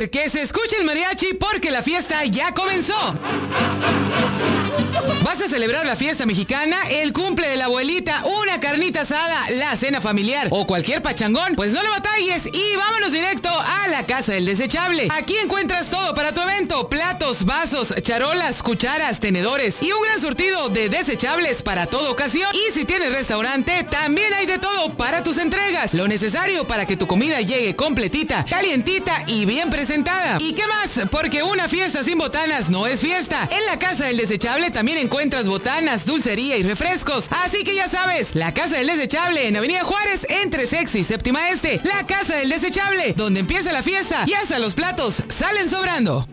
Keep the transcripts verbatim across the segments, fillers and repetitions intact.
líder, que se escuche el mariachi porque la fiesta ya comenzó. ¿Vas a celebrar la fiesta mexicana, el cumple de la abuelita, una carnita asada, la cena familiar o cualquier pachangón? Pues no le batalles y vámonos directo a la Casa del Desechable. Aquí encuentras todo para tu evento: platos, vasos, charolas, cucharas, tenedores y un gran surtido de desechables para toda ocasión. Y si tienes restaurante, también hay de todo para tus entregas. Lo necesario para que tu comida llegue completita, calientita y bien presentada. ¿Y qué más? Porque una fiesta sin botanas no es fiesta. En la Casa del Desechable también encuentras botanas, dulcería y refrescos. Así que ya sabes, la Casa del Desechable en Avenida Juárez, entre Sexta y Séptima Este. La Casa del Desechable, donde empieza la fiesta y hasta los platos salen sobrando.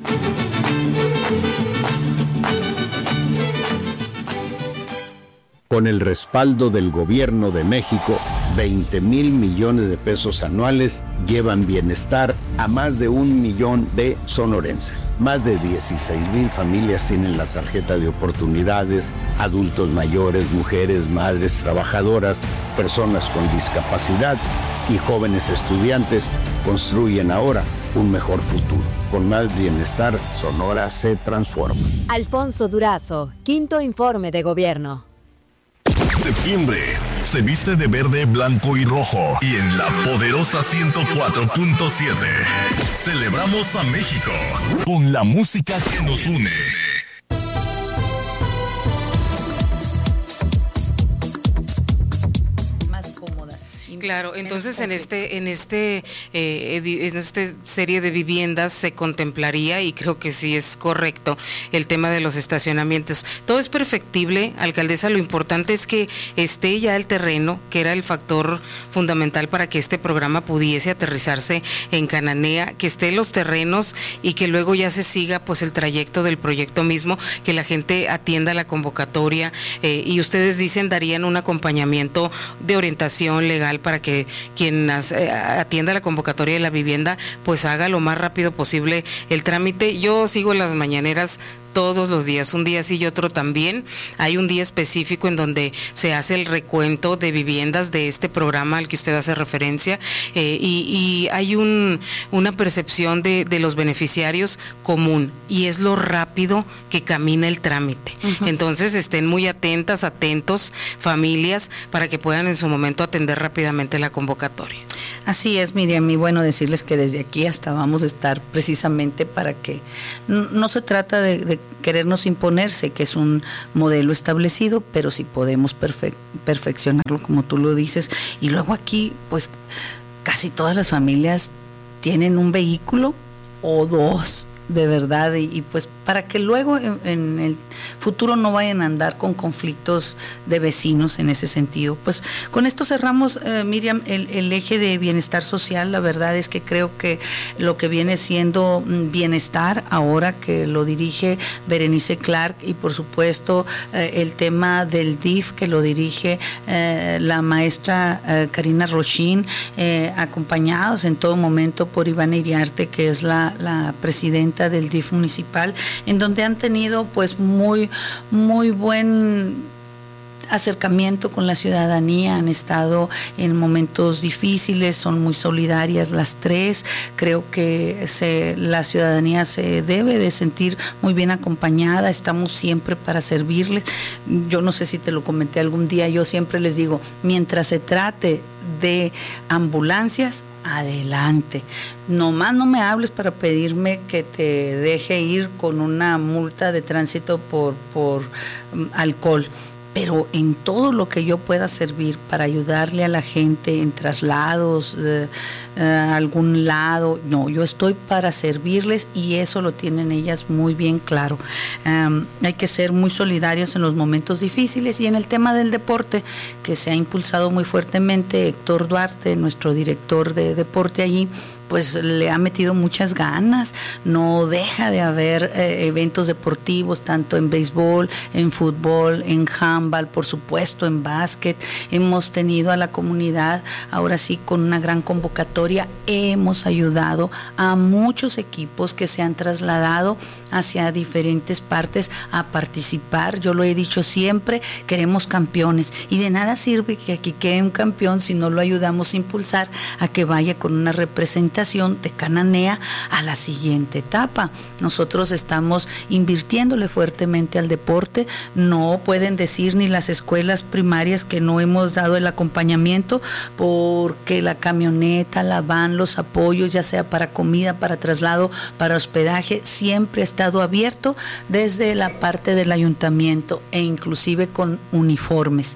Con el respaldo del Gobierno de México, veinte mil millones de pesos anuales llevan bienestar a más de un millón de sonorenses. Más de dieciséis mil familias tienen la tarjeta de oportunidades, adultos mayores, mujeres, madres trabajadoras, personas con discapacidad y jóvenes estudiantes construyen ahora un mejor futuro. Con más bienestar, Sonora se transforma. Alfonso Durazo, quinto informe de gobierno. Septiembre se viste de verde, blanco y rojo. Y en la poderosa ciento cuatro punto siete celebramos a México con la música que nos une. Claro, entonces en este, en este, eh, en esta serie de viviendas se contemplaría, y creo que sí es correcto, el tema de los estacionamientos. Todo es perfectible, alcaldesa. Lo importante es que esté ya el terreno, que era el factor fundamental para que este programa pudiese aterrizarse en Cananea, que estén los terrenos y que luego ya se siga pues el trayecto del proyecto mismo, que la gente atienda la convocatoria, eh, y ustedes dicen darían un acompañamiento de orientación legal para que quien atienda la convocatoria de la vivienda pues haga lo más rápido posible el trámite. Yo sigo las mañaneras todos los días, un día sí y otro también. Hay un día específico en donde se hace el recuento de viviendas de este programa al que usted hace referencia, eh, y, y hay un, una percepción de, de los beneficiarios común, y es lo rápido que camina el trámite. Uh-huh. Entonces estén muy atentas, atentos, familias, para que puedan en su momento atender rápidamente la convocatoria. Así es, Miriam, y bueno, decirles que desde aquí hasta vamos a estar precisamente para que no, no se trata de, de querernos imponerse, que es un modelo establecido, pero sí podemos perfe- perfeccionarlo, como tú lo dices. Y luego aquí, pues, casi todas las familias tienen un vehículo o dos, de verdad, y, y pues para que luego en, en el futuro no vayan a andar con conflictos de vecinos en ese sentido. Pues con esto cerramos, eh, Miriam, el, el eje de bienestar social. La verdad es que creo que lo que viene siendo bienestar, ahora que lo dirige Berenice Clark, y por supuesto eh, el tema del D I F que lo dirige eh, la maestra eh, Karina Rochin, eh, acompañados en todo momento por Ivana Iriarte, que es la, la presidenta del D I F municipal, en donde han tenido pues muy, muy buen acercamiento con la ciudadanía, han estado en momentos difíciles, son muy solidarias las tres. Creo que se, la ciudadanía se debe de sentir muy bien acompañada, estamos siempre para servirles. Yo no sé si te lo comenté algún día, yo siempre les digo, mientras se trate de ambulancias, adelante. Nomás no me hables para pedirme que te deje ir con una multa de tránsito por, por um, alcohol. Pero en todo lo que yo pueda servir para ayudarle a la gente en traslados, eh, eh, a algún lado, no, yo estoy para servirles, y eso lo tienen ellas muy bien claro. Um, hay que ser muy solidarios en los momentos difíciles, y en el tema del deporte, que se ha impulsado muy fuertemente, Héctor Duarte, nuestro director de deporte allí, pues le ha metido muchas ganas. No deja de haber eh, eventos deportivos, tanto en béisbol, en fútbol, en handball, por supuesto en básquet. Hemos tenido a la comunidad, ahora sí, con una gran convocatoria. Hemos ayudado a muchos equipos que se han trasladado hacia diferentes partes a participar. Yo lo he dicho siempre, queremos campeones, y de nada sirve que aquí quede un campeón si no lo ayudamos a impulsar a que vaya con una representación capacitación de Cananea a la siguiente etapa. Nosotros estamos invirtiéndole fuertemente al deporte. No pueden decir ni las escuelas primarias que no hemos dado el acompañamiento, porque la camioneta, la van, los apoyos, ya sea para comida, para traslado, para hospedaje, siempre ha estado abierto desde la parte del ayuntamiento e inclusive con uniformes.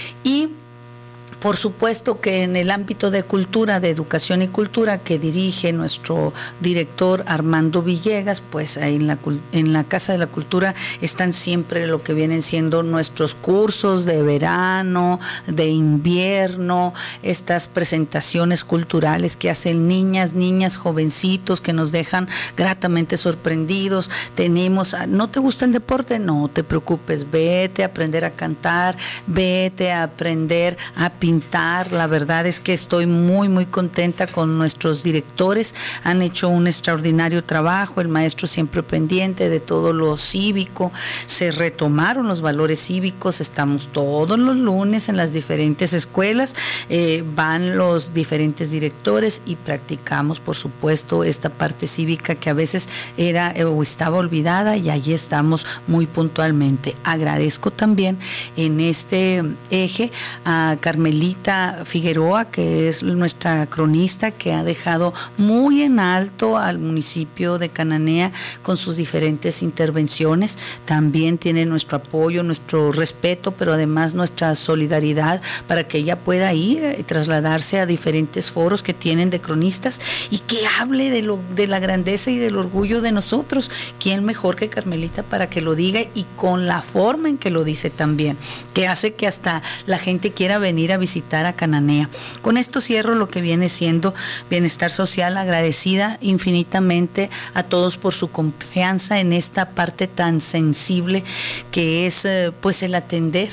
Y por supuesto que en el ámbito de cultura, de educación y cultura, que dirige nuestro director Armando Villegas, pues ahí en la, en la Casa de la Cultura están siempre lo que vienen siendo nuestros cursos de verano, de invierno, estas presentaciones culturales que hacen niñas, niñas, jovencitos que nos dejan gratamente sorprendidos. Tenemos, ¿no te gusta el deporte? No te preocupes, vete a aprender a cantar, vete a aprender a pintar. Pintar. La verdad es que estoy muy muy contenta con nuestros directores, han hecho un extraordinario trabajo, el maestro siempre pendiente de todo lo cívico, se retomaron los valores cívicos, estamos todos los lunes en las diferentes escuelas, eh, van los diferentes directores y practicamos por supuesto esta parte cívica que a veces era o estaba olvidada, y allí estamos muy puntualmente. Agradezco también en este eje a Carmelita Figueroa, que es nuestra cronista, que ha dejado muy en alto al municipio de Cananea con sus diferentes intervenciones. También tiene nuestro apoyo, nuestro respeto, pero además nuestra solidaridad para que ella pueda ir y trasladarse a diferentes foros que tienen de cronistas y que hable de, lo, de la grandeza y del orgullo de nosotros. ¿Quién mejor que Carmelita para que lo diga, y con la forma en que lo dice también, que hace que hasta la gente quiera venir a visitar visitar a Cananea? Con esto cierro lo que viene siendo Bienestar Social, agradecida infinitamente a todos por su confianza en esta parte tan sensible que es pues el atender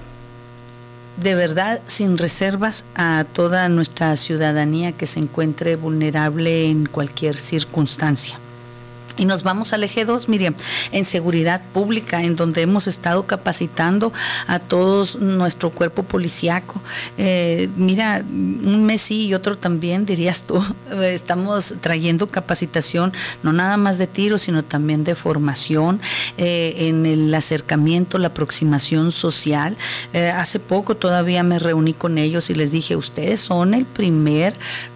de verdad sin reservas a toda nuestra ciudadanía que se encuentre vulnerable en cualquier circunstancia. Y nos vamos al eje dos, Miriam, en seguridad pública, en donde hemos estado capacitando a todos nuestro cuerpo policíaco. Eh, mira, un mes sí y otro también, dirías tú. Estamos trayendo capacitación, no nada más de tiro, sino también de formación, eh, en el acercamiento, la aproximación social. Eh, hace poco todavía me reuní con ellos y les dije, ustedes son el primer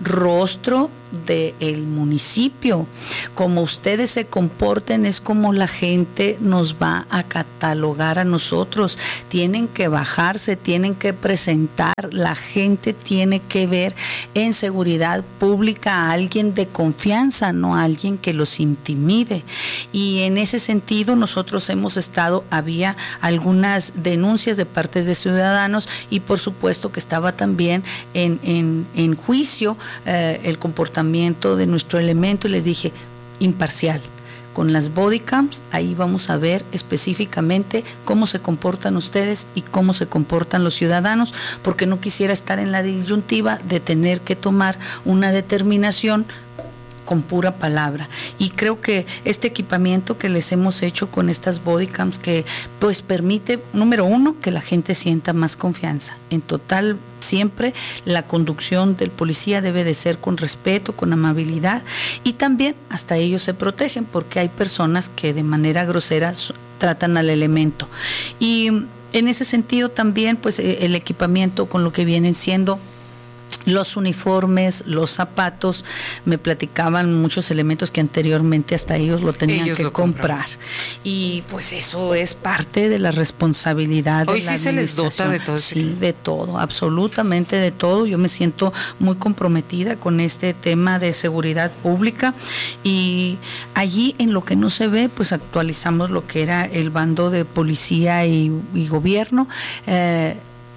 rostro del municipio. Como ustedes se comporten es como la gente nos va a catalogar a nosotros. Tienen que bajarse, tienen que presentar, la gente tiene que ver en seguridad pública a alguien de confianza, no a alguien que los intimide. Y en ese sentido nosotros hemos estado, había algunas denuncias de partes de ciudadanos y por supuesto que estaba también en, en, en juicio eh, el comportamiento de nuestro elemento, y les dije, imparcial. Con las bodycams, ahí vamos a ver específicamente cómo se comportan ustedes y cómo se comportan los ciudadanos, porque no quisiera estar en la disyuntiva de tener que tomar una determinación con pura palabra. Y creo que este equipamiento que les hemos hecho con estas bodycams, que pues permite, número uno, que la gente sienta más confianza. En total, siempre la conducción del policía debe de ser con respeto, con amabilidad, y también hasta ellos se protegen, porque hay personas que de manera grosera tratan al elemento. Y en ese sentido también, pues el equipamiento con lo que vienen siendo los uniformes, los zapatos, me platicaban muchos elementos que anteriormente hasta ellos lo tenían ellos que lo comprar. Y pues eso es parte de la responsabilidad Hoy de la sí se les dota de todo. Sí, de todo, absolutamente de todo. Yo me siento muy comprometida con este tema de seguridad pública, y allí en lo que no se ve, pues actualizamos lo que era el bando de policía y, y gobierno, eh,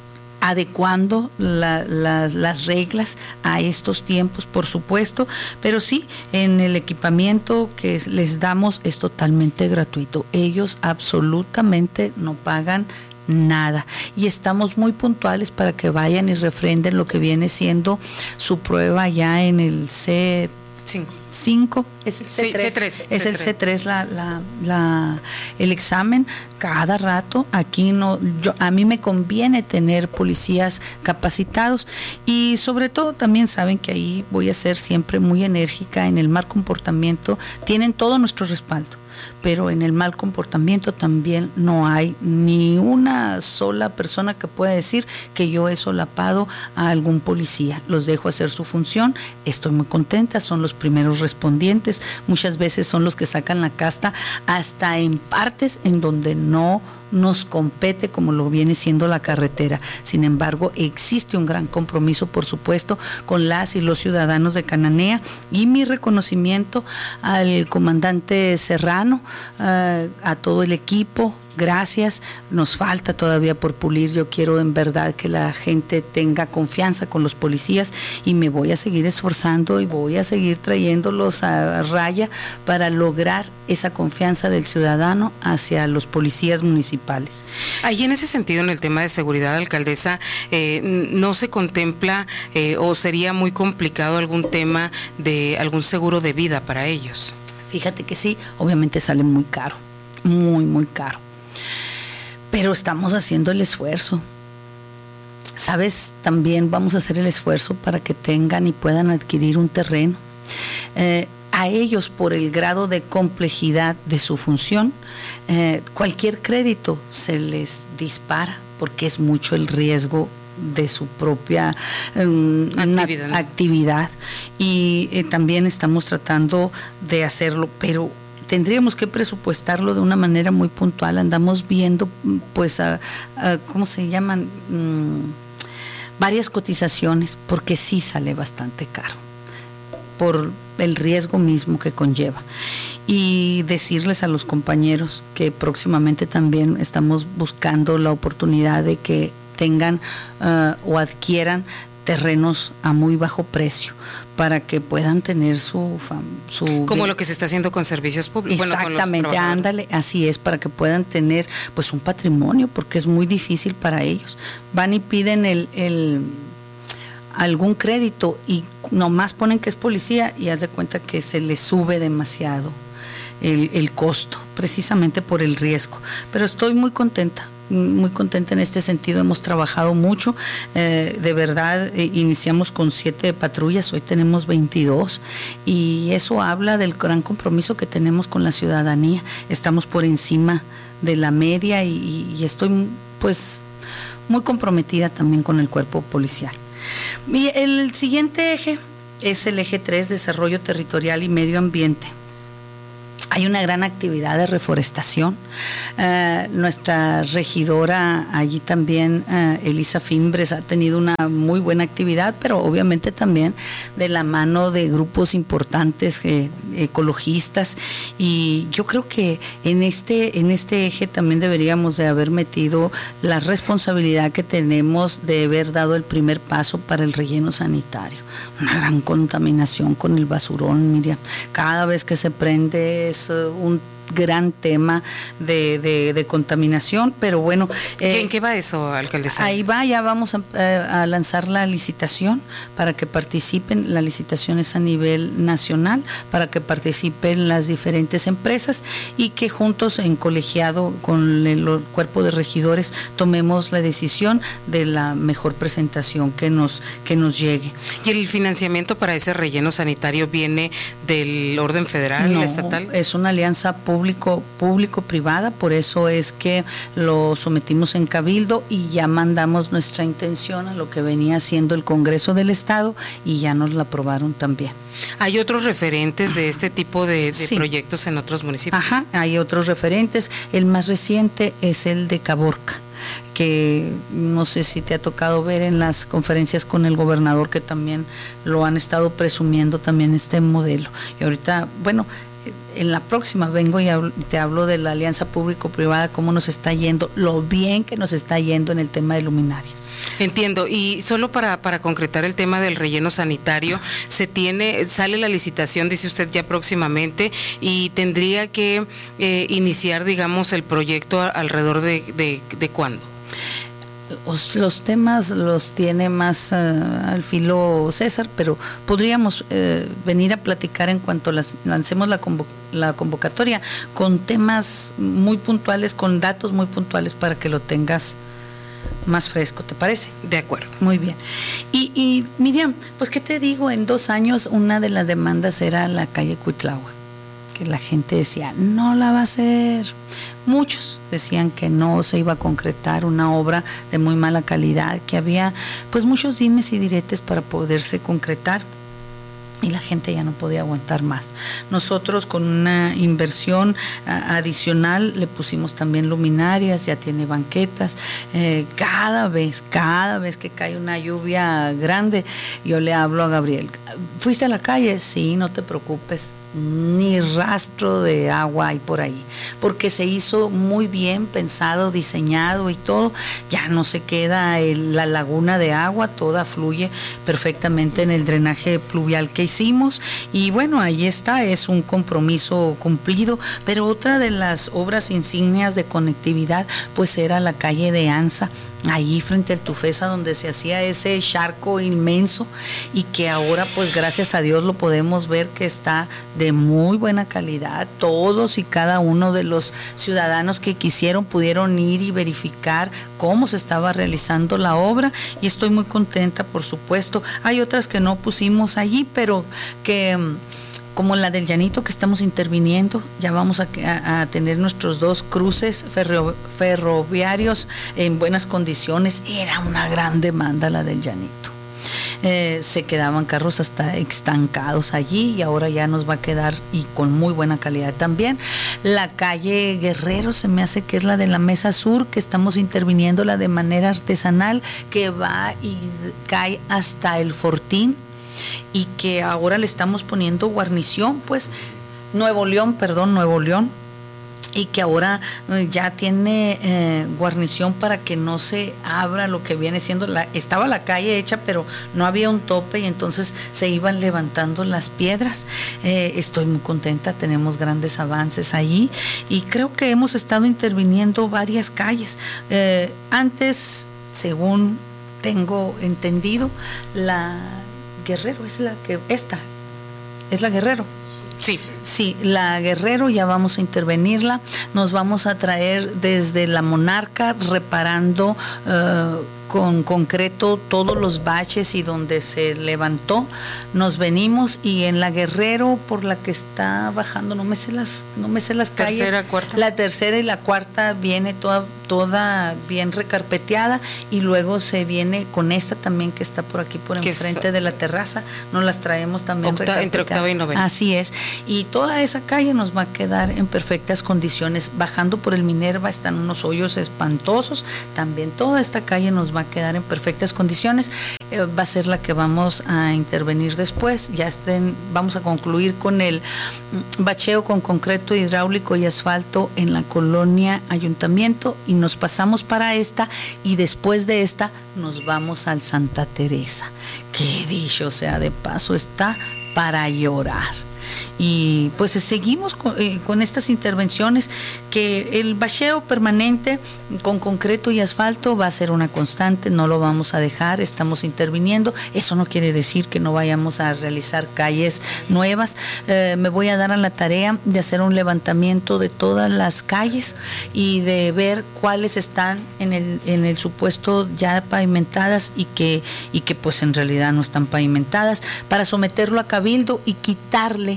adecuando la, la, las reglas a estos tiempos, por supuesto, pero sí, en el equipamiento que les damos es totalmente gratuito. Ellos absolutamente no pagan nada, y estamos muy puntuales para que vayan y refrenden lo que viene siendo su prueba ya en el C Cinco. Cinco, es el Sí, C tres, C tres, es C el tres. C tres la, la, la, el examen cada rato. Aquí no, yo, a mí me conviene tener policías capacitados y sobre todo también saben que ahí voy a ser siempre muy enérgica en el mal comportamiento, tienen todo nuestro respaldo. Pero en el mal comportamiento también no hay ni una sola persona que pueda decir que yo he solapado a algún policía. Los dejo hacer su función, estoy muy contenta, son los primeros respondientes, muchas veces son los que sacan la casta hasta en partes en donde no nos compete como lo viene siendo la carretera. Sin embargo, existe un gran compromiso, por supuesto, con las y los ciudadanos de Cananea, y mi reconocimiento al comandante Serrano, uh, a todo el equipo. Gracias, nos falta todavía por pulir. Yo quiero en verdad que la gente tenga confianza con los policías y me voy a seguir esforzando y voy a seguir trayéndolos a raya para lograr esa confianza del ciudadano hacia los policías municipales. Ahí en ese sentido, en el tema de seguridad, alcaldesa, eh, ¿no se contempla eh, o sería muy complicado algún tema de algún seguro de vida para ellos? Fíjate que sí, obviamente sale muy caro, muy, muy caro. Pero estamos haciendo el esfuerzo. ¿Sabes? También vamos a hacer el esfuerzo para que tengan y puedan adquirir un terreno. Eh, a ellos, por el grado de complejidad de su función, eh, cualquier crédito se les dispara porque es mucho el riesgo de su propia um, actividad, ¿no? actividad. Y eh, también estamos tratando de hacerlo, pero tendríamos que presupuestarlo de una manera muy puntual. Andamos viendo, pues, a, a, ¿cómo se llaman? Mm, varias cotizaciones, porque sí sale bastante caro, por el riesgo mismo que conlleva. Y decirles a los compañeros que próximamente también estamos buscando la oportunidad de que tengan uh, o adquieran terrenos a muy bajo precio para que puedan tener su... su como lo que se está haciendo con servicios públicos. Exactamente, bueno, ándale, así es, para que puedan tener pues un patrimonio, porque es muy difícil para ellos. Van y piden el, el algún crédito y nomás ponen que es policía y haz de cuenta que se les sube demasiado el, el costo, precisamente por el riesgo. Pero estoy muy contenta. Muy contenta en este sentido, hemos trabajado mucho, eh, de verdad, eh, iniciamos con siete patrullas, hoy tenemos veintidós y eso habla del gran compromiso que tenemos con la ciudadanía. Estamos por encima de la media y, y estoy pues muy comprometida también con el cuerpo policial. Y el siguiente eje es el eje tres, desarrollo territorial y medio ambiente. Hay una gran actividad de reforestación. Uh, nuestra regidora allí también, uh, Elisa Fimbres, ha tenido una muy buena actividad, pero obviamente también de la mano de grupos importantes eh, ecologistas. Y yo creo que en este, en este eje también deberíamos de haber metido la responsabilidad que tenemos de haber dado el primer paso para el relleno sanitario. Una gran contaminación con el basurón, Miriam. Cada vez que se prende es un gran tema de, de, de contaminación, pero bueno. Eh, ¿En qué va eso, alcaldesa? Ahí va, ya vamos a, a lanzar la licitación para que participen. La licitación es a nivel nacional, para que participen las diferentes empresas y que juntos, en colegiado con el, el cuerpo de regidores, tomemos la decisión de la mejor presentación que nos, que nos llegue. ¿Y el financiamiento para ese relleno sanitario viene del orden federal, no, estatal? Es una alianza pública Público, público-privada, por eso es que lo sometimos en cabildo y ya mandamos nuestra intención a lo que venía haciendo el Congreso del Estado y ya nos la aprobaron también. ¿Hay otros referentes de este tipo de, de sí. proyectos en otros municipios? Ajá, hay otros referentes. El más reciente es el de Caborca, que no sé si te ha tocado ver en las conferencias con el gobernador, que también lo han estado presumiendo también este modelo. Y ahorita, bueno, en la próxima vengo y hablo, te hablo de la alianza público-privada, cómo nos está yendo, lo bien que nos está yendo en el tema de luminarias. Entiendo, y solo para, para concretar el tema del relleno sanitario, se tiene, sale la licitación, dice usted, ya próximamente, y tendría que eh, iniciar, digamos, el proyecto alrededor de, de, de ¿cuándo? Los, los temas los tiene más uh, al filo César, pero podríamos uh, venir a platicar en cuanto las, lancemos la, convo, la convocatoria con temas muy puntuales, con datos muy puntuales para que lo tengas más fresco, ¿te parece? De acuerdo. Muy bien. Y, y Miriam, pues qué te digo, en dos años una de las demandas era la calle Cuitláhuac, que la gente decía, no la va a hacer. Muchos decían que no se iba a concretar, una obra de muy mala calidad, que había pues muchos dimes y diretes para poderse concretar. Y la gente ya no podía aguantar más. Nosotros con una inversión uh, adicional le pusimos también luminarias, ya tiene banquetas. Eh, cada vez, cada vez que cae una lluvia grande, yo le hablo a Gabriel, ¿fuiste a la calle? Sí, no te preocupes. Ni rastro de agua hay por ahí, porque se hizo muy bien pensado, diseñado y todo. Ya no se queda el, la laguna de agua, toda fluye perfectamente en el drenaje pluvial que hicimos. Y bueno, ahí está, es un compromiso cumplido. Pero otra de las obras insignias de conectividad pues era la calle de Anza, ahí frente al Tufesa, donde se hacía ese charco inmenso y que ahora pues gracias a Dios lo podemos ver que está de muy buena calidad. Todos y cada uno de los ciudadanos que quisieron pudieron ir y verificar cómo se estaba realizando la obra y estoy muy contenta, por supuesto. Hay otras que no pusimos allí, pero que como la del Llanito, que estamos interviniendo, ya vamos a, a, a tener nuestros dos cruces ferro, ferroviarios en buenas condiciones. Era una gran demanda la del Llanito. Eh, se quedaban carros hasta estancados allí y ahora ya nos va a quedar y con muy buena calidad también. La calle Guerrero se me hace que es la de la Mesa Sur, que estamos interviniéndola de manera artesanal, que va y cae hasta el Fortín, y que ahora le estamos poniendo guarnición, pues Nuevo León, perdón, Nuevo León, y que ahora ya tiene eh, guarnición para que no se abra lo que viene siendo, la, estaba la calle hecha pero no había un tope y entonces se iban levantando las piedras. Eh, estoy muy contenta, tenemos grandes avances allí y creo que hemos estado interviniendo varias calles. Eh, antes, según tengo entendido, la Guerrero es la que, esta, es la Guerrero. Sí. Sí, la Guerrero ya vamos a intervenirla, nos vamos a traer desde la Monarca reparando uh, con concreto todos los baches y donde se levantó, nos venimos y en la Guerrero por la que está bajando, no me sé las, no me sé las calles. Tercera, cuarta. La tercera y la cuarta viene toda, toda bien recarpeteada y luego se viene con esta también que está por aquí por enfrente es, de la terraza, nos las traemos también octa, entre octava y novena. Así es, y toda esa calle nos va a quedar en perfectas condiciones. Bajando por el Minerva están unos hoyos espantosos, también toda esta calle nos va a quedar en perfectas condiciones. Eh, va a ser la que vamos a intervenir después. Ya estén, vamos a concluir con el bacheo con concreto hidráulico y asfalto en la colonia Ayuntamiento y nos pasamos para esta y después de esta nos vamos al Santa Teresa, que dicho sea de paso está para llorar. Y pues seguimos con, eh, con estas intervenciones, que el bacheo permanente con concreto y asfalto va a ser una constante, no lo vamos a dejar, estamos interviniendo. Eso no quiere decir que no vayamos a realizar calles nuevas. Eh, me voy a dar a la tarea de hacer un levantamiento de todas las calles y de ver cuáles están en el, en el supuesto ya pavimentadas y que, y que pues en realidad no están pavimentadas, para someterlo a cabildo y quitarle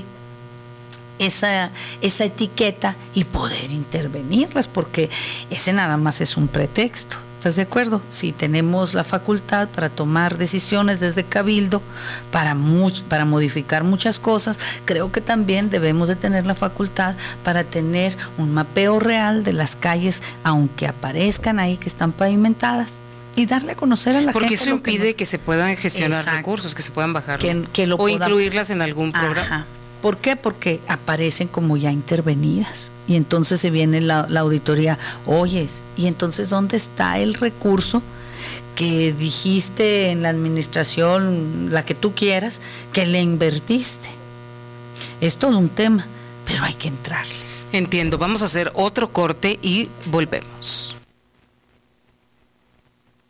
esa, esa etiqueta y poder intervenirlas, porque ese nada más es un pretexto. ¿Estás de acuerdo? Si tenemos la facultad para tomar decisiones desde cabildo, para, much, para modificar muchas cosas, creo que también debemos de tener la facultad para tener un mapeo real de las calles, aunque aparezcan ahí que están pavimentadas, y darle a conocer a la Porque gente. Porque eso impide que, no... que se puedan gestionar Exacto. recursos, que se puedan bajar. Que, que lo o pueda... incluirlas en algún programa. Ajá. ¿Por qué? Porque aparecen como ya intervenidas y entonces se viene la, la auditoría, oyes, y entonces ¿dónde está el recurso que dijiste en la administración, la que tú quieras, que le invertiste? Es todo un tema, pero hay que entrarle. Entiendo, vamos a hacer otro corte y volvemos.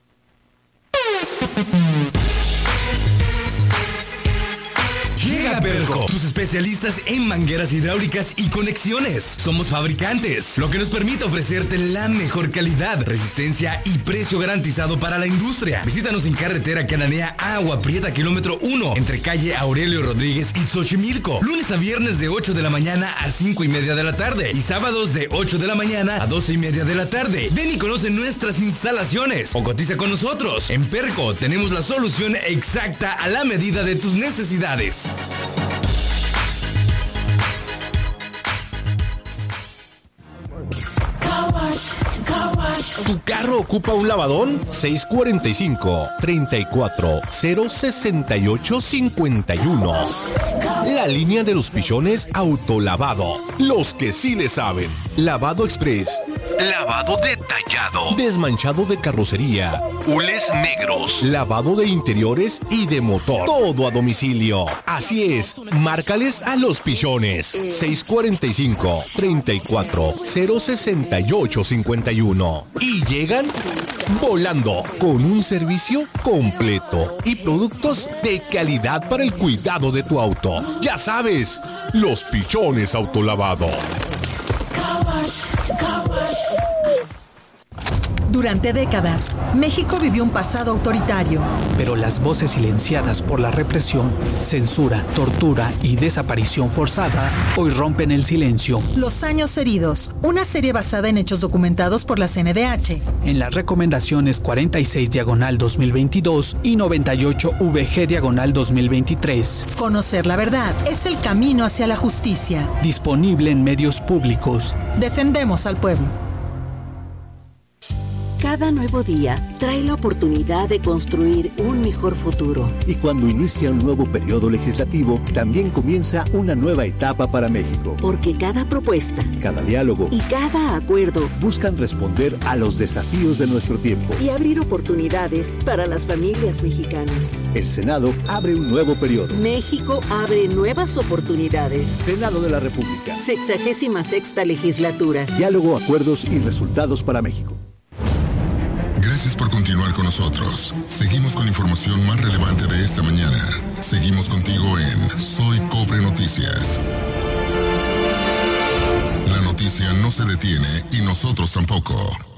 Llega Perco, tus especialistas en mangueras hidráulicas y conexiones. Somos fabricantes, lo que nos permite ofrecerte la mejor calidad, resistencia y precio garantizado para la industria. Visítanos en carretera Cananea Agua Prieta, kilómetro uno, entre calle Aurelio Rodríguez y Xochimilco. Lunes a viernes de ocho de la mañana a cinco y media de la tarde y sábados de ocho de la mañana a doce y media de la tarde. Ven y conoce nuestras instalaciones o cotiza con nosotros. En Perco tenemos la solución exacta a la medida de tus necesidades. ¿Tu carro ocupa un lavadón? seis cuatro cinco, tres cuatro cero, seis ocho cinco uno. La línea de los pichones autolavado. Los que sí le saben. Lavado express. Lavado detallado. Desmanchado de carrocería. Hules negros. Lavado de interiores y de motor. Todo a domicilio. Así es. Márcales a los pichones. seis cuatro cinco, tres cuatro cero, seis ocho cinco uno. Y llegan volando con un servicio completo y productos de calidad para el cuidado de tu auto. Ya sabes, los pichones autolavado. Durante décadas, México vivió un pasado autoritario. Pero las voces silenciadas por la represión, censura, tortura y desaparición forzada hoy rompen el silencio. Los años heridos, una serie basada en hechos documentados por la C N D H. En las recomendaciones cuarenta y seis diagonal dos mil veintidós y noventa y ocho V G diagonal dos mil veintitrés. Conocer la verdad es el camino hacia la justicia. Disponible en medios públicos. Defendemos al pueblo. Cada nuevo día trae la oportunidad de construir un mejor futuro. Y cuando inicia un nuevo periodo legislativo, también comienza una nueva etapa para México. Porque cada propuesta, cada diálogo y cada acuerdo buscan responder a los desafíos de nuestro tiempo y abrir oportunidades para las familias mexicanas. El Senado abre un nuevo periodo. México abre nuevas oportunidades. Senado de la República. Sexagésima sexta legislatura. Diálogo, acuerdos y resultados para México. Gracias por continuar con nosotros. Seguimos con la información más relevante de esta mañana. Seguimos contigo en Soy Cobre Noticias. La noticia no se detiene y nosotros tampoco.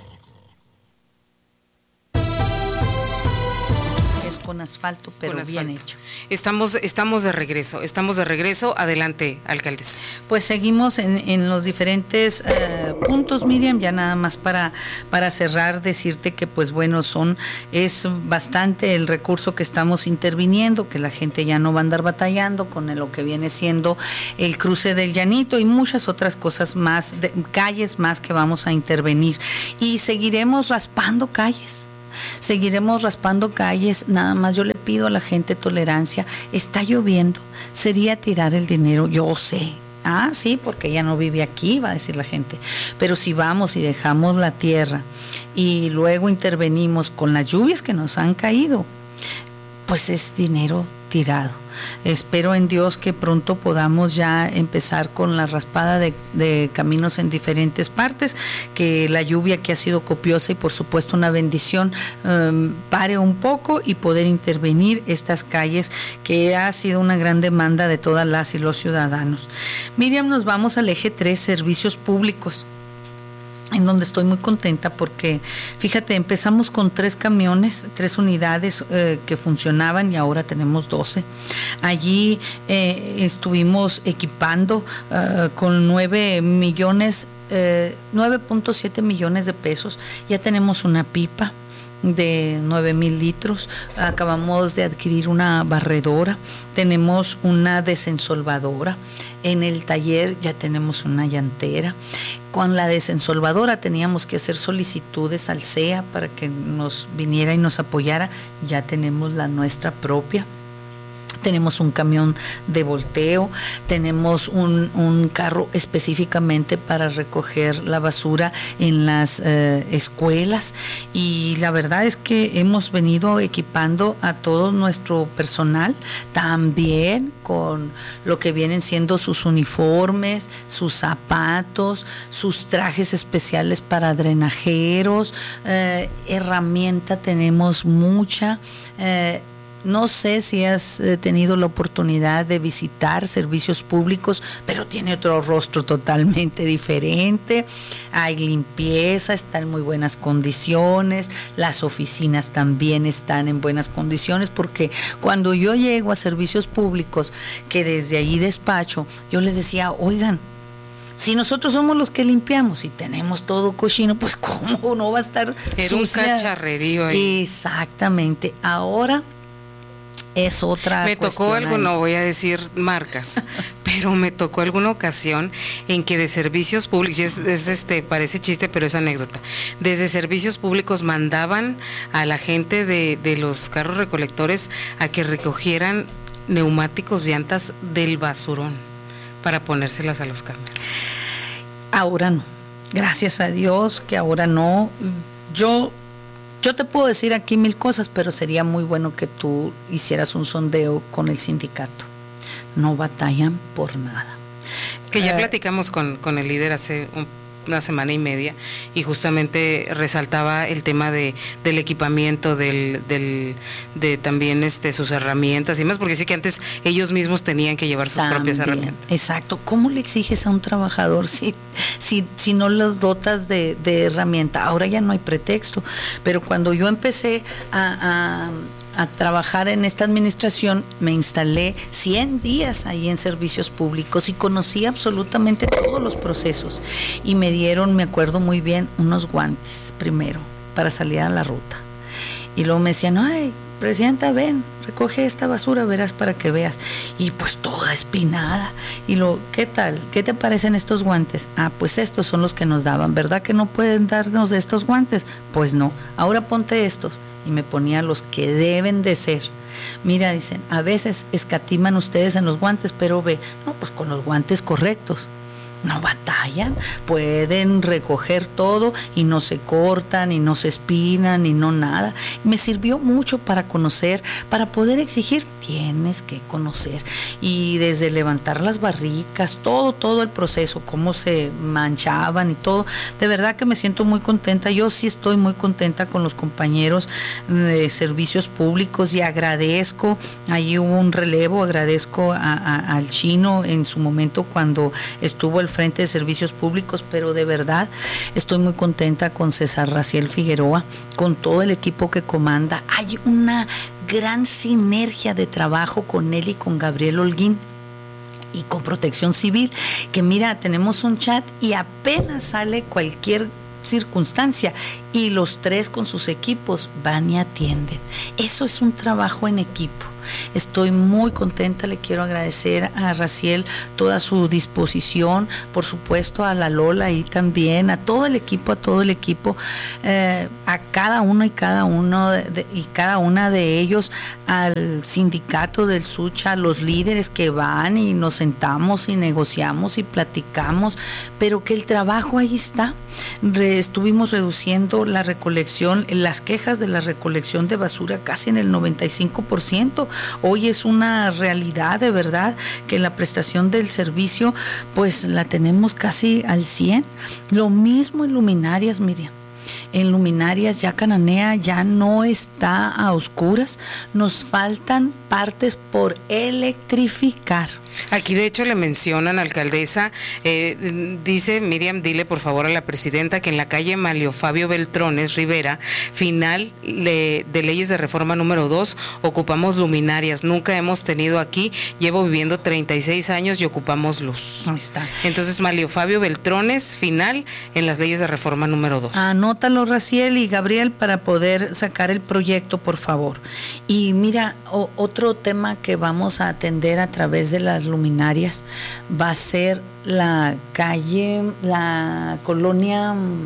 Con asfalto, pero con bien asfalto. Hecho. Estamos, estamos de regreso, estamos de regreso. Adelante, alcaldesa. Pues seguimos en, en los diferentes eh, puntos, Miriam, ya nada más para, para cerrar, decirte que pues bueno, son, es bastante el recurso que estamos interviniendo, que la gente ya no va a andar batallando con lo que viene siendo el cruce del Llanito y muchas otras cosas más, de, calles más que vamos a intervenir. Y seguiremos raspando calles. Seguiremos raspando calles, nada más yo le pido a la gente tolerancia. Está lloviendo, sería tirar el dinero, yo sé. Ah, sí, porque ella no vive aquí, va a decir la gente. Pero si vamos y dejamos la tierra y luego intervenimos con las lluvias que nos han caído, pues es dinero tirado. Espero en Dios que pronto podamos ya empezar con la raspada de, de caminos en diferentes partes, que la lluvia que ha sido copiosa y por supuesto una bendición um, pare un poco y poder intervenir estas calles que ha sido una gran demanda de todas las y los ciudadanos. Miriam, nos vamos al eje tres, servicios públicos, en donde estoy muy contenta porque, fíjate, empezamos con tres camiones, tres unidades eh, que funcionaban y ahora tenemos doce. Allí eh, estuvimos equipando eh, con nueve millones, eh, nueve punto siete millones de pesos. Ya tenemos una pipa de nueve mil litros, acabamos de adquirir una barredora, tenemos una desensolvadora, en el taller ya tenemos una llantera. Con la desensolvadora teníamos que hacer solicitudes al C E A para que nos viniera y nos apoyara, ya tenemos la nuestra propia. Tenemos un camión de volteo, tenemos un, un carro específicamente para recoger la basura en las eh, escuelas, y la verdad es que hemos venido equipando a todo nuestro personal también con lo que vienen siendo sus uniformes, sus zapatos, sus trajes especiales para drenajeros, eh, herramienta tenemos mucha. eh, No sé si has eh, tenido la oportunidad de visitar servicios públicos, pero tiene otro rostro totalmente diferente. Hay limpieza, está en muy buenas condiciones, las oficinas también están en buenas condiciones, porque cuando yo llego a servicios públicos, que desde ahí despacho, yo les decía, oigan, si nosotros somos los que limpiamos y tenemos todo cochino, pues ¿cómo no va a estar Era sucia? un cacharrerío ahí. Exactamente. Ahora es otra me tocó algo, ahí. No voy a decir marcas, pero me tocó alguna ocasión en que de servicios públicos, es, es este, parece chiste, pero es anécdota, desde servicios públicos mandaban a la gente de, de los carros recolectores a que recogieran neumáticos, llantas del basurón para ponérselas a los camiones. Ahora no, gracias a Dios que ahora no. Yo Yo te puedo decir aquí mil cosas, pero sería muy bueno que tú hicieras un sondeo con el sindicato. No batallan por nada. Que ya eh, platicamos con, con el líder hace un, una semana y media, y justamente resaltaba el tema de del equipamiento, del, del de también este sus herramientas y más, porque sí que antes ellos mismos tenían que llevar sus también, propias herramientas. Exacto. ¿Cómo le exiges a un trabajador si, si, si no los dotas de, de herramienta? Ahora ya no hay pretexto, pero cuando yo empecé a, a, a trabajar en esta administración, me instalé cien días ahí en servicios públicos y conocí absolutamente todos los procesos, y me dieron, me acuerdo muy bien, unos guantes primero para salir a la ruta, y luego me decían, ay, presidenta, ven, recoge esta basura, verás para que veas, y pues toda espinada, y lo, ¿qué tal? ¿Qué te parecen estos guantes? Ah, pues estos son los que nos daban, ¿verdad que no pueden darnos de estos guantes? Pues no, ahora ponte estos, y me ponía los que deben de ser. Mira, dicen, a veces escatiman ustedes en los guantes, pero ve, no, pues con los guantes correctos. No batallan, pueden recoger todo y no se cortan y no se espinan y no nada. Me sirvió mucho para conocer, para poder exigir, tienes que conocer. Y desde levantar las barricas, todo, todo el proceso, cómo se manchaban y todo, de verdad que me siento muy contenta. Yo sí estoy muy contenta con los compañeros de servicios públicos y agradezco, ahí hubo un relevo, agradezco a, a, al Chino en su momento cuando estuvo el frente de servicios públicos, pero de verdad estoy muy contenta con César Raciel Figueroa, con todo el equipo que comanda. Hay una gran sinergia de trabajo con él y con Gabriel Holguín y con Protección Civil, que mira, tenemos un chat y apenas sale cualquier circunstancia y los tres con sus equipos van y atienden. Eso es un trabajo en equipo. Estoy muy contenta, le quiero agradecer a Raciel toda su disposición, por supuesto a la Lola y también a todo el equipo, a todo el equipo, eh, a cada uno y cada uno de, de, y cada una de ellos, al sindicato del Sucha, a los líderes que van y nos sentamos y negociamos y platicamos, pero que el trabajo ahí está. Re, estuvimos reduciendo la recolección, las quejas de la recolección de basura casi en el noventa y cinco por ciento. Hoy es una realidad de verdad que la prestación del servicio pues la tenemos casi al cien. Lo mismo en luminarias, Miriam. En luminarias ya Cananea ya no está a oscuras, nos faltan partes por electrificar. Aquí de hecho le mencionan, alcaldesa, eh, dice Miriam, dile por favor a la presidenta que en la calle Manlio Fabio Beltrones Rivera, final le, de leyes de reforma número dos, ocupamos luminarias, nunca hemos tenido aquí, llevo viviendo treinta y seis años y ocupamos luz. Ahí está. Entonces Manlio Fabio Beltrones, final en las leyes de reforma número dos. Anótalo, Raciel y Gabriel, para poder sacar el proyecto, por favor. Y mira, o, otro tema que vamos a atender a través de las luminarias va a ser la calle, la colonia, uh,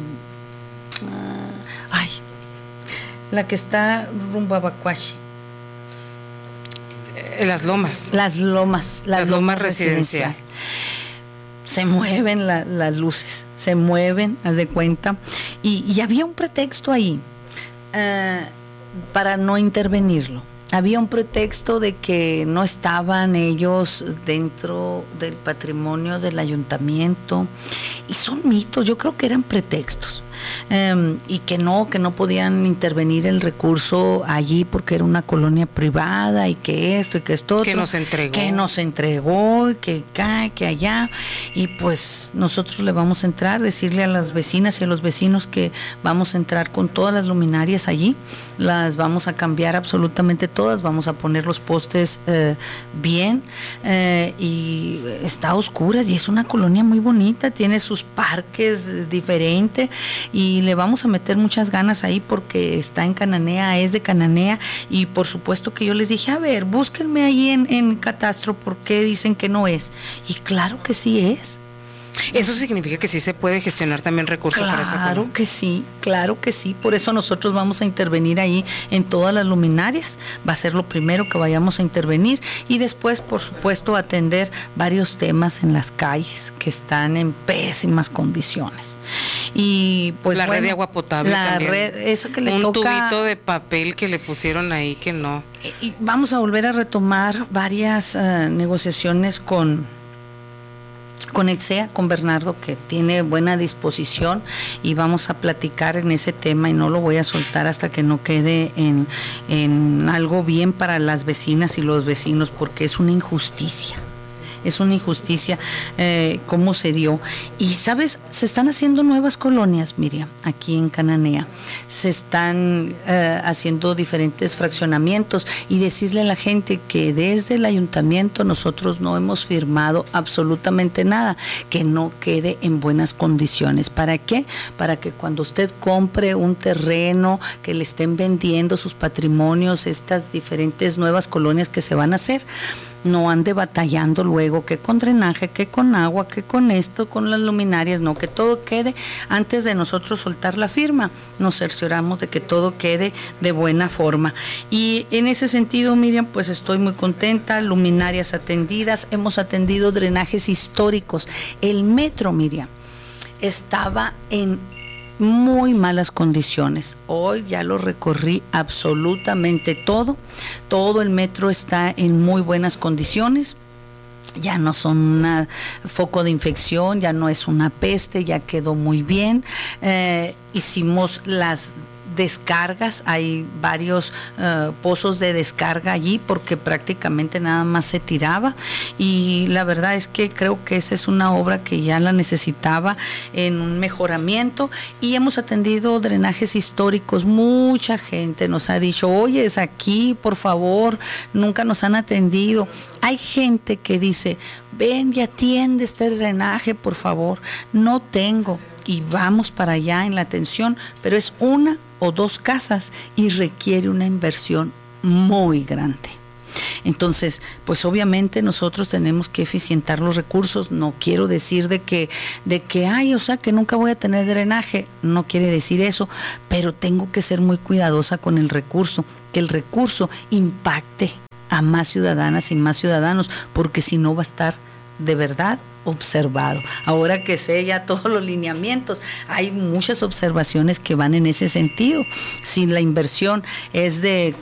ay, la que está rumbo a Bacuachi. Las Lomas. Las Lomas. Las, las Lomas, Lomas residencial. residencial. Se mueven la, las luces, se mueven, haz de cuenta. Y, y había un pretexto ahí uh, para no intervenirlo. Había un pretexto de que no estaban ellos dentro del patrimonio del ayuntamiento, y son mitos, yo creo que eran pretextos, um, y que no, que no podían intervenir el recurso allí porque era una colonia privada y que esto y que esto otro. Que nos entregó. Que nos entregó, y que acá, que allá, y pues nosotros le vamos a entrar, decirle a las vecinas y a los vecinos que vamos a entrar con todas las luminarias allí, las vamos a cambiar absolutamente todas. Vamos a poner los postes eh, bien eh, y está a oscuras y es una colonia muy bonita, tiene sus parques diferentes y le vamos a meter muchas ganas ahí porque está en Cananea, es de Cananea, y por supuesto que yo les dije, a ver, búsquenme ahí en, en Catastro por qué dicen que no es, y claro que sí es. Eso significa que sí se puede gestionar también recursos claro para esa colonia. Claro que sí, claro que sí. Por eso nosotros vamos a intervenir ahí en todas las luminarias. Va a ser lo primero que vayamos a intervenir y después, por supuesto, atender varios temas en las calles que están en pésimas condiciones. Y pues la bueno, red de agua potable la también. Red, eso que le un toca, tubito de papel que le pusieron ahí que no. Y vamos a volver a retomar varias uh, negociaciones con con el C E A, con Bernardo, que tiene buena disposición, y vamos a platicar en ese tema y no lo voy a soltar hasta que no quede en, en algo bien para las vecinas y los vecinos, porque es una injusticia. Es una injusticia eh, cómo se dio. Y, ¿sabes? Se están haciendo nuevas colonias, Miriam, aquí en Cananea. Se están eh, haciendo diferentes fraccionamientos y decirle a la gente que desde el ayuntamiento nosotros no hemos firmado absolutamente nada, que no quede en buenas condiciones. ¿Para qué? Para que cuando usted compre un terreno, que le estén vendiendo sus patrimonios, estas diferentes nuevas colonias que se van a hacer, no ande batallando luego que con drenaje, que con agua, que con esto, con las luminarias, no, que todo quede antes de nosotros soltar la firma. Nos cercioramos de que todo quede de buena forma. Y en ese sentido, Miriam, pues estoy muy contenta, luminarias atendidas, hemos atendido drenajes históricos. El metro, Miriam, estaba en muy malas condiciones. Hoy ya lo recorrí absolutamente todo. Todo el metro está en muy buenas condiciones. Ya no son un foco de infección, ya no es una peste, ya quedó muy bien. Eh, hicimos las descargas, hay varios uh, pozos de descarga allí porque prácticamente nada más se tiraba, y la verdad es que creo que esa es una obra que ya la necesitaba en un mejoramiento, y hemos atendido drenajes históricos. Mucha gente nos ha dicho, oye, es aquí, por favor, nunca nos han atendido. Hay gente que dice, ven y atiende este drenaje, por favor. No tengo, y vamos para allá en la atención, pero es una o dos casas y requiere una inversión muy grande. Entonces, pues obviamente nosotros tenemos que eficientar los recursos. No quiero decir de que, de que, ay, o sea, que nunca voy a tener drenaje. No quiere decir eso, pero tengo que ser muy cuidadosa con el recurso, que el recurso impacte a más ciudadanas y más ciudadanos, porque si no va a estar de verdad observado. Ahora que sé ya todos los lineamientos, hay muchas observaciones que van en ese sentido. Si la inversión es de